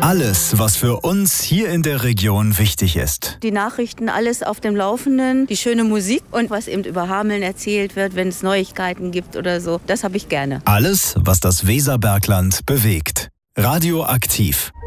Alles, was für uns hier in der Region wichtig ist. Die Nachrichten, alles auf dem Laufenden, die schöne Musik und was eben über Hameln erzählt wird, wenn es Neuigkeiten gibt oder so. Das habe ich gerne. Alles, was das Weserbergland bewegt. Radioaktiv.